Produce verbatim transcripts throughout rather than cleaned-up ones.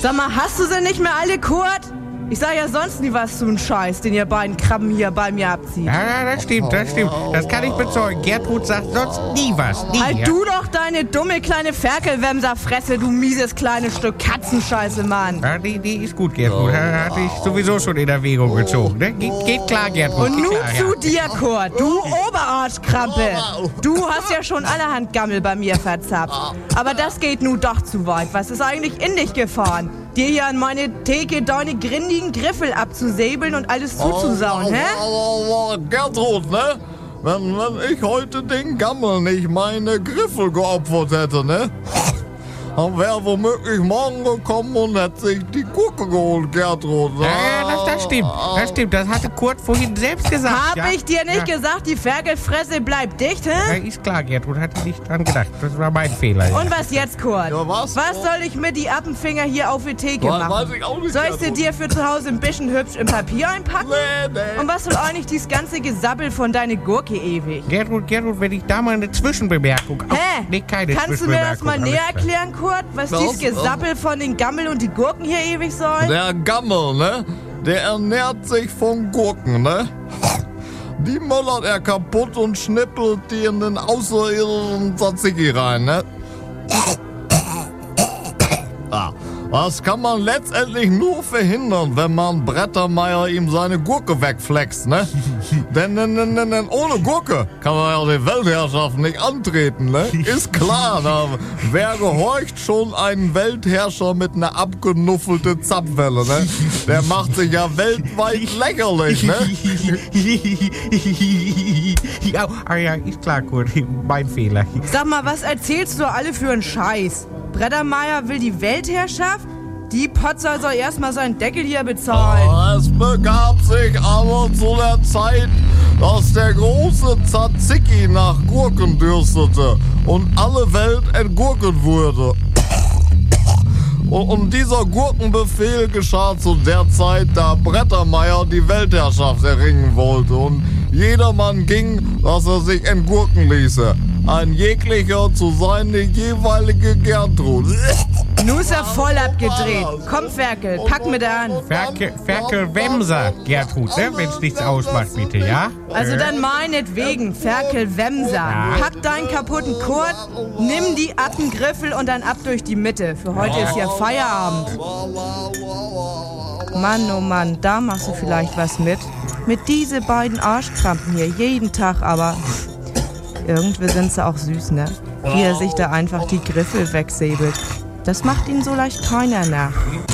Sag mal, hast du sie nicht mehr alle, Kurt? Ich sag ja sonst nie was zu einem Scheiß, den ihr beiden Krabben hier bei mir abzieht. Ja, ja, das stimmt, das stimmt. Das kann ich bezeugen. Gertrud sagt sonst nie was. Nie. Halt du doch deine dumme kleine Ferkelwemserfresse, du mieses kleines Stück Katzenscheiße, Mann. Ja, die, die ist gut, Gertrud. Hatte ich sowieso schon in Erwägung gezogen. Ne? Geht, geht klar, Gertrud. Und nun klar, zu ja. dir, Kurt, du Oberarschkrampe. Du hast ja schon allerhand Gammel bei mir verzapft. Aber das geht nun doch zu weit. Was ist eigentlich in dich gefahren? Dir hier an meine Theke deine grindigen Griffel abzusäbeln und alles zuzusauen, hä? Aber, Gertrud, ne? Wenn, wenn ich heute den Gammel nicht meine Griffel geopfert hätte, ne? Dann wäre womöglich morgen gekommen und hätte sich die Gurke geholt, Gertrud. Ne? Ja, ja, das, das stimmt. Das stimmt. Das hatte Kurt vorhin selbst gesagt. Hab ja? ich dir nicht ja. gesagt, die Ferkelfresse bleibt dicht, hä? Ja, ist klar, Gertrud. Hatte nicht dran gedacht. Das war mein Fehler. Und was jetzt, Kurt? Ja, was? Was soll ich mit die Appenfinger hier auf die Theke Weiß- machen? weiß ich auch nicht, soll ich sie Gertrud. dir für zu Hause ein bisschen hübsch im Papier einpacken? Nee, nee. Und was soll eigentlich dieses ganze Gesabbel von deine Gurke ewig? Gertrud, Gertrud, wenn ich da mal eine Zwischenbemerkung... Hä? Oh, nee, keine Kannst du mir das Zwischenbemerkung. mal näher Alles klar. erklären, Kurt? Was Was? dieses Gesabbel von den Gammel und die Gurken hier ewig soll? Der Gammel, ne? Der ernährt sich von Gurken, ne? Die möllert er kaputt und schnippelt die in den außerirdischen Tzatziki rein, ne? Ah, das kann man letztendlich nur verhindern, wenn man Brettermeier ihm seine Gurke wegflext, ne? denn, denn, denn, denn, denn ohne Gurke kann man ja die Weltherrschaft nicht antreten, ne? Ist klar, da, wer gehorcht schon einen Weltherrscher mit einer abgenuffelten Zapfwelle, ne? Der macht sich ja weltweit lächerlich, ne? ja, ah, ja, ist klar, Kurt. Mein Fehler. Sag mal, was erzählst du alle für einen Scheiß? Brettermeier will die Weltherrschaft? Die Potzer soll erstmal seinen Deckel hier bezahlen. Es begab sich aber zu der Zeit, dass der große Tzatziki nach Gurken dürstete und alle Welt entgurket wurde. Und, und dieser Gurkenbefehl geschah zu der Zeit, da Brettermeier die Weltherrschaft erringen wollte und jedermann ging, dass er sich entgurken ließe. Ein jeglicher zu seine jeweilige Gertrud. Nun ist er voll abgedreht. Komm, Ferkel, pack mit an. Ferkel, Ferkelwemser, Gertrud, ne? Wenn's nichts ausmacht, bitte, ja? Also dann meinetwegen, Ferkelwemser. Pack deinen kaputten Kurt, nimm die Appengriffel und dann ab durch die Mitte. Für heute ist ja Feierabend. Mann, oh Mann, da machst du vielleicht was mit. Mit diese beiden Arschkrampen hier, jeden Tag, aber irgendwie sind sie auch süß, ne? Wie er sich da einfach die Griffel wegsäbelt. Das macht ihn so leicht keiner nach.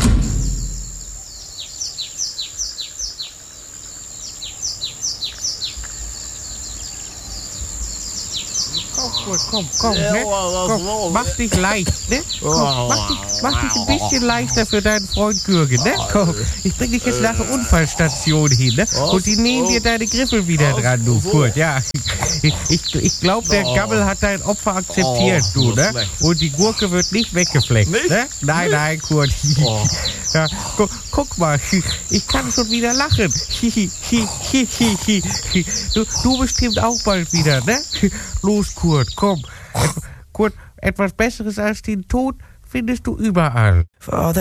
Komm, komm, komm, Ja, ne? was Komm, los? mach dich leicht, ne? Komm, mach dich, mach dich ein bisschen leichter für deinen Freund Gürgen, ne? Komm, ich bring dich jetzt nach der Unfallstation hin, ne? Und die nähen dir deine Griffel wieder dran, du Kurt, ja. Ich, ich, ich glaube, der Gammel hat dein Opfer akzeptiert, Oh, du, so ne? schlecht. Und die Gurke wird nicht weggefleckt, Nicht? ne? Nein, nein, Kurt. Ja, gu, guck mal, ich kann schon wieder lachen. Du, du bestimmt auch bald wieder, ne? Los, Kurt, komm. Et, Kurt, etwas Besseres als den Tod findest du überall. For all the